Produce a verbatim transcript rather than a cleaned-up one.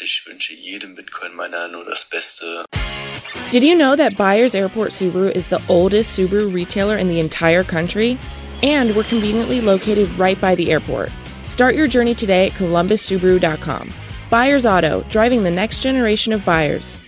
ich wünsche jedem Bitcoin-Miner nur das Beste. Did you know that Byers Airport Subaru is the oldest Subaru retailer in the entire country? And we're conveniently located right by the airport. Start your journey today at columbus subaru dot com. Byers Auto, driving the next generation of buyers.